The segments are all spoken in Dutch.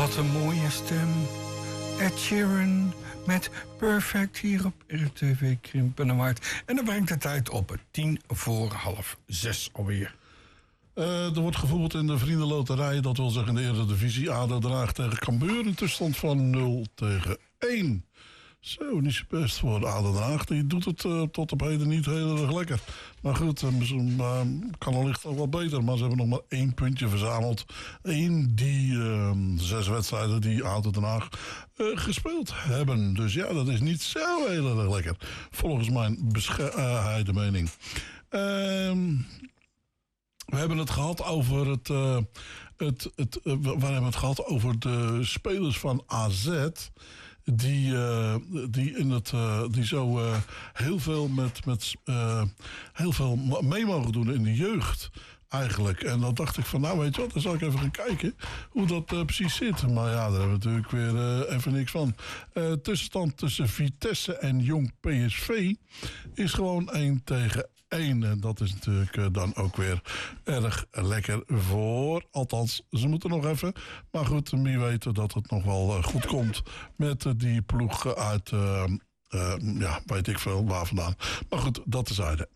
Wat een mooie stem. Ed Sheeran met Perfect hier op RTV Krimpenerwaard. En dan brengt de tijd op 6:10 alweer. Er wordt gevoetbald in de Vriendenloterij. Dat wil zeggen in de Eredivisie. ADO Den Haag tegen Cambuur. Een tussenstand van 0-1. Zo, niet zo best voor ADO Den Haag. Die doet het tot op heden niet heel erg lekker. Maar goed, kan allicht nog wel beter. Maar ze hebben nog maar 1 puntje verzameld. In die 6 wedstrijden die ADO Den Haag gespeeld hebben. Dus ja, dat is niet zo heel erg lekker. Volgens mijn bescheiden mening. We hebben het gehad over we hebben het gehad over de spelers van AZ. Die zo heel veel heel veel mee mogen doen in de jeugd. Eigenlijk. En dan dacht ik van, nou weet je wat, dan zal ik even gaan kijken hoe dat precies zit. Maar ja, daar hebben we natuurlijk weer even niks van. Tussenstand tussen Vitesse en Jong PSV is gewoon 1-1. En dat is natuurlijk dan ook weer erg lekker voor. Althans, ze moeten nog even. Maar goed, wie weet dat het nog wel goed komt met die ploeg uit, weet ik veel waar vandaan. Maar goed, dat tezijde.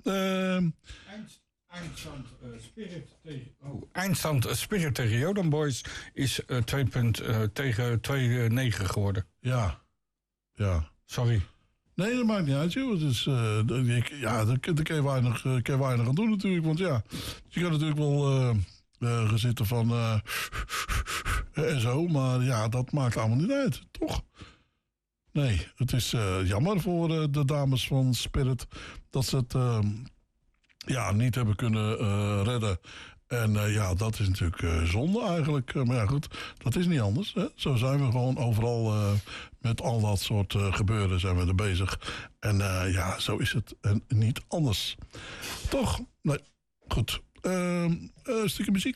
Eindstand Spirit tegen Jodan Boys is 2 tegen 9 geworden. Ja. Sorry. Nee, dat maakt niet uit, joh. Dus, daar kun je weinig aan doen natuurlijk. Want ja, je kan natuurlijk wel gaan zitten van en zo. Maar ja, dat maakt allemaal niet uit, toch? Nee, het is jammer voor de dames van Spirit dat ze het niet hebben kunnen redden. En dat is natuurlijk zonde eigenlijk. Maar ja, goed, dat is niet anders. Hè? Zo zijn we gewoon overal met al dat soort gebeuren zijn we er bezig. En zo is het en niet anders. Toch? Nee, goed. Een stukje muziek?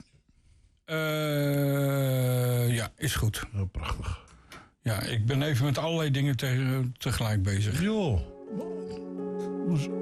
Ja, is goed. Oh, prachtig. Ja, ik ben even met allerlei dingen tegelijk bezig. Joh.